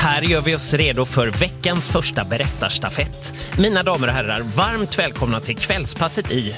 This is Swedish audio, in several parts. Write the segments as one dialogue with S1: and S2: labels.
S1: Här gör vi oss redo för veckans första berättarstafett. Mina damer och herrar, varmt välkomna till kvällspasset i...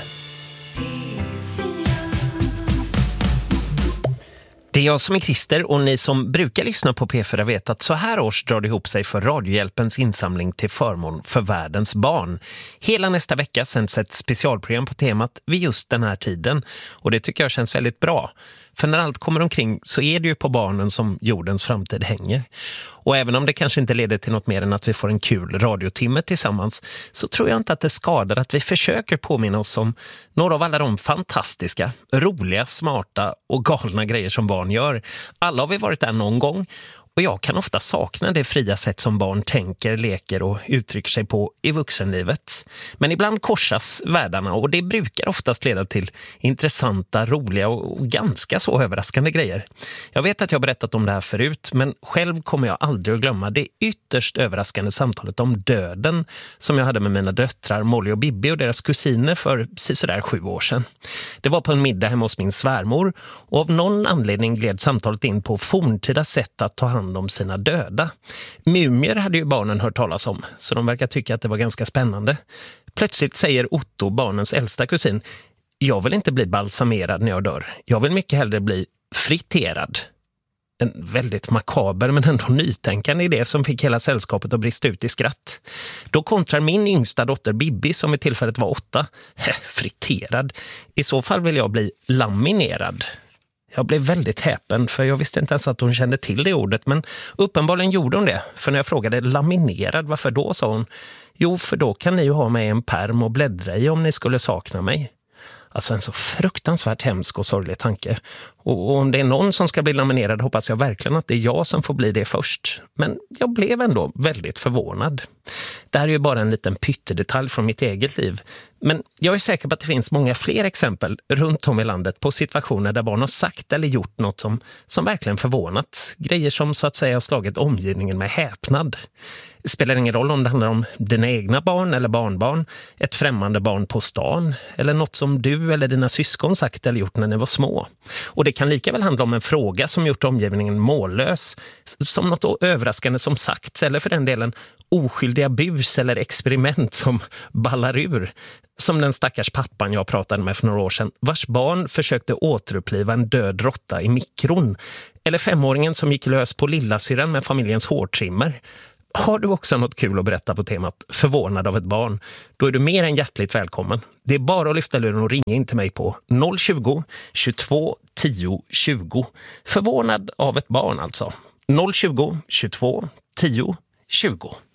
S1: Det är jag som är Christer och ni som brukar lyssna på P4 vet att så här års drar det ihop sig för Radiohjälpens insamling till förmån för världens barn. Hela nästa vecka sänds ett specialprogram på temat vid just den här tiden och det tycker jag känns väldigt bra. För när allt kommer omkring så är det ju på barnen som jordens framtid hänger. Och även om det kanske inte leder till något mer än att vi får en kul radiotimme tillsammans så tror jag inte att det skadar att vi försöker påminna oss om några av alla de fantastiska, roliga, smarta och galna grejer som barn gör. Alla har vi varit där någon gång. Och jag kan ofta sakna det fria sätt som barn tänker, leker och uttrycker sig på i vuxenlivet. Men ibland korsas världarna och det brukar oftast leda till intressanta, roliga och ganska så överraskande grejer. Jag vet att jag har berättat om det här förut, men själv kommer jag aldrig att glömma det ytterst överraskande samtalet om döden som jag hade med mina döttrar Molly och Bibi och deras kusiner för sådär 7 år sedan. Det var på en middag hemma hos min svärmor och av någon anledning gled samtalet in på forntida sätt att ta hand om sina döda. Mumier hade ju barnen hört talas om, så de verkar tycka att det var ganska spännande. Plötsligt säger Otto, barnens äldsta kusin, jag vill inte bli balsamerad när jag dör. Jag vill mycket hellre bli friterad. En väldigt makaber men ändå nytänkande idé som fick hela sällskapet att brista ut i skratt. Då kontrar min yngsta dotter Bibi som i tillfället var 8. Friterad. I så fall vill jag bli laminerad. Jag blev väldigt häpen för jag visste inte ens att hon kände till det ordet, men uppenbarligen gjorde hon det. För när jag frågade laminerad, varför då, sa hon. Jo, för då kan ni ju ha med en perm och bläddra i om ni skulle sakna mig. Alltså en så fruktansvärt hemsk och sorglig tanke. Och om det är någon som ska bli laminerad hoppas jag verkligen att det är jag som får bli det först. Men jag blev ändå väldigt förvånad. Det här är ju bara en liten pyttedetalj från mitt eget liv. Men jag är säker på att det finns många fler exempel runt om i landet på situationer där barn har sagt eller gjort något som verkligen förvånat. Grejer som så att säga har slagit omgivningen med häpnad. Det spelar ingen roll om det handlar om dina egna barn eller barnbarn, ett främmande barn på stan eller något som du eller dina syskon sagt eller gjort när ni var små. Och det kan lika väl handla om en fråga som gjort omgivningen mållös, som något överraskande som sagts eller för den delen oskyldiga bus eller experiment som ballar ur. Som den stackars pappan jag pratade med för några år sedan, vars barn försökte återuppliva en död råtta i mikron. Eller 5-åringen som gick lös på lillasyrran med familjens hårtrimmer. Har du också något kul att berätta på temat förvånad av ett barn? Då är du mer än hjärtligt välkommen. Det är bara att lyfta luren och ringa in till mig på 020 22 10 20. Förvånad av ett barn alltså. 020 22 10 20.